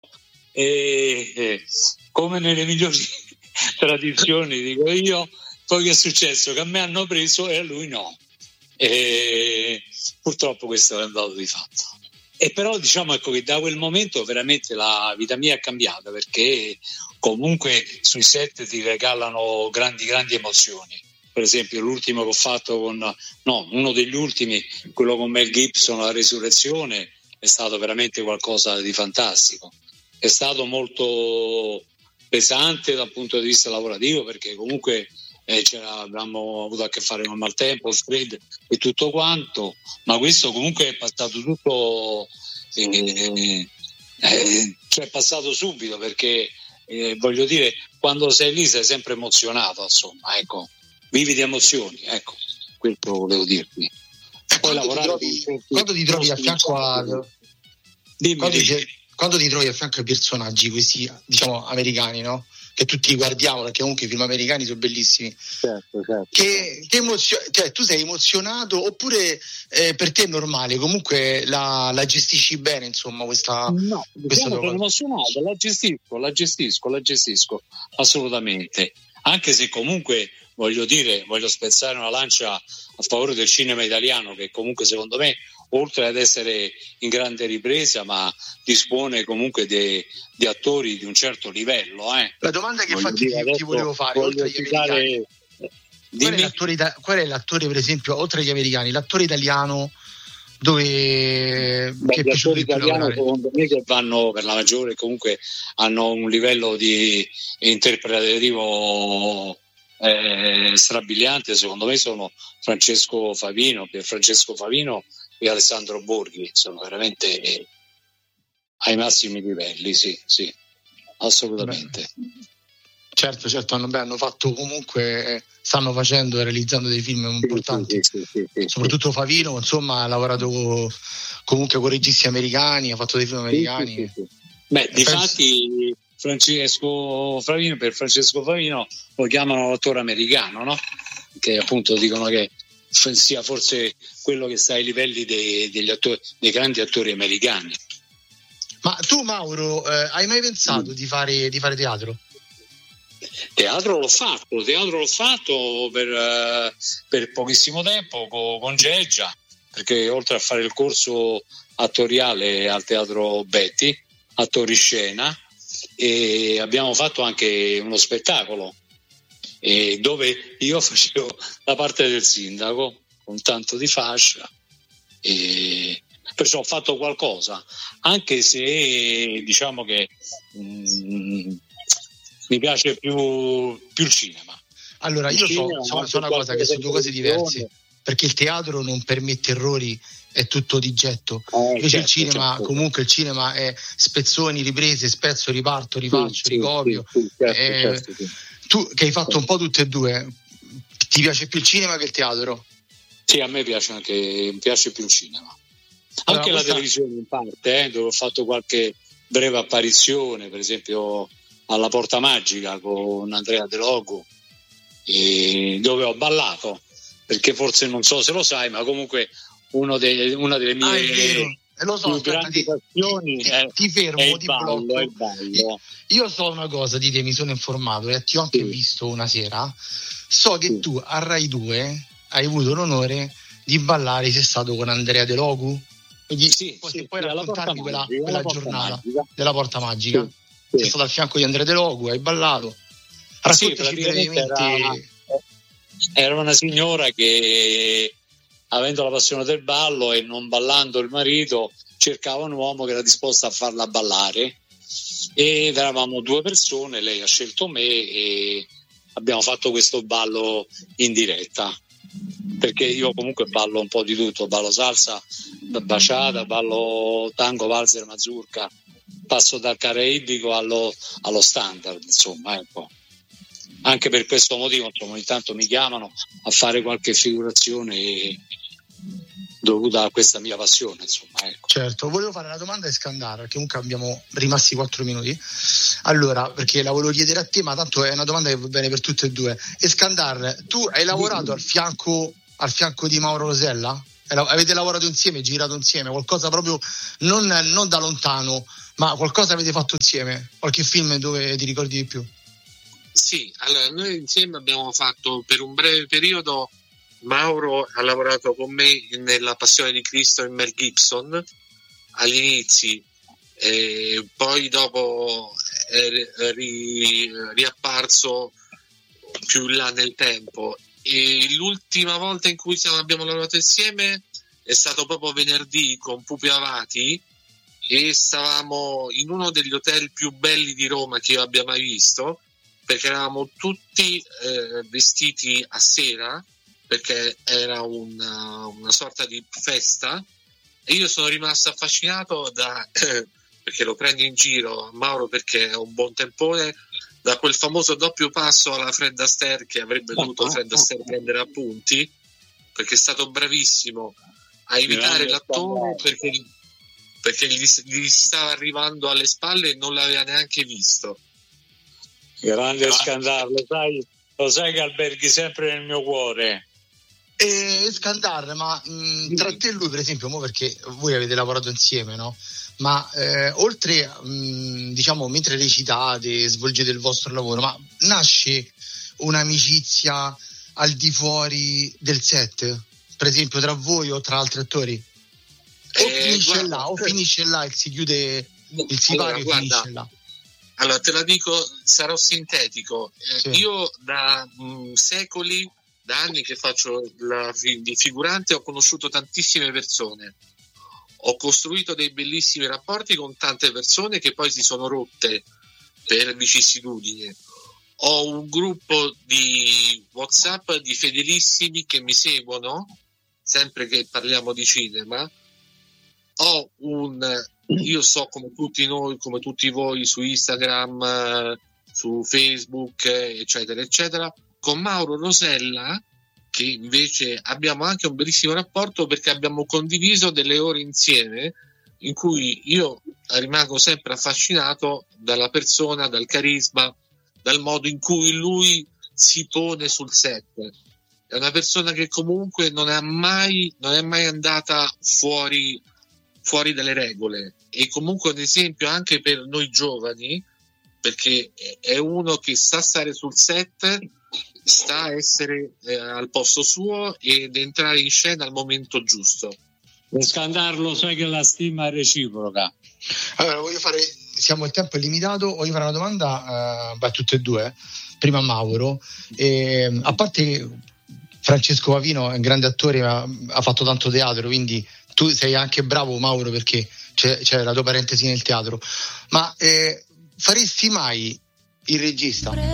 come nelle migliori tradizioni, dico io, poi che è successo? Che a me hanno preso e a lui no. Purtroppo questo è andato di fatto. E però diciamo, ecco, che da quel momento veramente la vita mia è cambiata, perché comunque sui set ti regalano grandi emozioni. Per esempio l'ultimo che ho fatto uno degli ultimi, quello con Mel Gibson, La Resurrezione, è stato veramente qualcosa di fantastico. È stato molto pesante dal punto di vista lavorativo, perché comunque abbiamo avuto a che fare con maltempo, freddo e tutto quanto, ma questo comunque è passato tutto, cioè è passato subito, perché voglio dire, quando sei lì sei sempre emozionato, insomma, ecco, vivi di emozioni, ecco, questo volevo dirti. Poi quando ti trovi a fianco quando ti trovi a fianco ai personaggi questi, diciamo, americani, no? Che tutti guardiamo, perché comunque i film americani sono bellissimi. Certo. Che emozione, cioè tu sei emozionato oppure per te è normale? Comunque la gestisci bene, insomma, questa no, diciamo che sono emozionato, la gestisco assolutamente. Anche se comunque voglio spezzare una lancia a favore del cinema italiano, che comunque secondo me, oltre ad essere in grande ripresa, ma dispone comunque di attori di un certo livello. La domanda che infatti ti volevo fare, oltre agli americani, qual è l'attore, per esempio, oltre agli americani, l'attore italiano dove gli attori italiani secondo me che vanno per la maggiore, comunque hanno un livello di interpretativo strabiliante, secondo me sono Francesco Favino e Alessandro Borghi, sono veramente ai massimi livelli, sì, assolutamente. Certo, hanno fatto comunque, stanno facendo e realizzando dei film importanti, sì. Soprattutto Favino, insomma, ha lavorato comunque con registi americani, ha fatto dei film americani. Sì. Beh, difatti Francesco Favino lo chiamano l'attore americano, no? Che appunto dicono che sia forse quello che sta ai livelli dei grandi attori americani. Ma tu, Mauro, hai mai pensato di fare teatro? Teatro l'ho fatto per pochissimo tempo con Geggia, perché oltre a fare il corso attoriale al Teatro Betti, attori scena, e abbiamo fatto anche uno spettacolo dove io facevo la parte del sindaco con tanto di fascia, e perciò ho fatto qualcosa, anche se diciamo che mi piace più il cinema. Allora, io so una cosa, che sono due cose diverse, perché il teatro non permette errori, è tutto di getto. Invece il cinema, comunque il cinema è spezzoni, riprese, spezzo, riparto, rifaccio, ricopio. Certo. Tu che hai fatto un po' tutte e due, ti piace più il cinema che il teatro? Sì, a me piace più il cinema. Anche la televisione in parte, dove ho fatto qualche breve apparizione, per esempio alla Porta Magica con Andrea De Logu, dove ho ballato, perché forse non so se lo sai, ma comunque una delle mie più grandi passioni ti fermo, è il ballo. Io so una cosa di te, mi sono informato e ti ho anche visto una sera. So che tu a Rai 2 hai avuto l'onore di ballare, sei stato con Andrea De Logu. Puoi raccontarmi quella giornata della Porta Magica? Sei stato al fianco di Andrea De Logu, hai ballato. Raccontaci brevemente. Era una signora che, avendo la passione del ballo e non ballando il marito, cercava un uomo che era disposto a farla ballare, ed eravamo due persone, lei ha scelto me e abbiamo fatto questo ballo in diretta, perché io comunque ballo un po' di tutto, ballo salsa, bachata, ballo tango, valzer, mazurka, passo dal caraibico allo standard, insomma, ecco. Anche per questo motivo, insomma, ogni tanto mi chiamano a fare qualche figurazione dovuta a questa mia passione, insomma, ecco. Certo, volevo fare una domanda a Skandar, perché comunque abbiamo rimasti 4 minuti. Allora, perché la volevo chiedere a te, ma tanto è una domanda che va bene per tutte e due. Skandar, tu hai lavorato al fianco di Mauro Rosella? Avete lavorato insieme, girato insieme, qualcosa proprio non da lontano, ma qualcosa avete fatto insieme? Qualche film dove ti ricordi di più? Sì, allora noi insieme abbiamo fatto per un breve periodo. Mauro ha lavorato con me nella Passione di Cristo in Mel Gibson agli inizi, poi dopo è riapparso più in là nel tempo, e l'ultima volta in cui abbiamo lavorato insieme è stato proprio venerdì con Pupi Avati, e stavamo in uno degli hotel più belli di Roma che io abbia mai visto, perché eravamo tutti vestiti a sera, perché era una sorta di festa, e io sono rimasto affascinato perché lo prendo in giro Mauro perché è un buon tempone, da quel famoso doppio passo alla Fred Astaire che avrebbe dovuto Fred Astaire prendere appunti, perché è stato bravissimo a evitare l'attore perché gli stava arrivando alle spalle e non l'aveva neanche visto. Grande Scandar, lo sai che alberghi sempre nel mio cuore. Scandar, ma tra te e lui, per esempio, perché voi avete lavorato insieme, no? Ma oltre, diciamo, mentre recitate, svolgete il vostro lavoro, ma nasce un'amicizia al di fuori del set? Per esempio, tra voi o tra altri attori? O finisce là e si chiude il sipario e finisce là? Allora, te la dico, sarò sintetico. Sì. Io da secoli, da anni che faccio il figurante, ho conosciuto tantissime persone. Ho costruito dei bellissimi rapporti con tante persone che poi si sono rotte per vicissitudini. Ho un gruppo di WhatsApp di fedelissimi che mi seguono, sempre che parliamo di cinema. Io so, come tutti noi, come tutti voi, su Instagram, su Facebook, eccetera, eccetera. Con Mauro Rosella, che invece abbiamo anche un bellissimo rapporto perché abbiamo condiviso delle ore insieme in cui io rimango sempre affascinato dalla persona, dal carisma, dal modo in cui lui si pone sul set. È una persona che comunque non è mai andata fuori dalle regole, e comunque un esempio anche per noi giovani, perché è uno che sa stare sul set, sta a essere al posto suo ed entrare in scena al momento giusto. Per Scandarlo, sai che la stima è reciproca. Allora, siamo il tempo è limitato, voglio fare una domanda a tutte e due. Prima a Mauro, a parte Francesco Pavino è un grande attore, ha fatto tanto teatro, quindi tu sei anche bravo, Mauro, perché c'è la tua parentesi nel teatro, ma faresti mai il regista?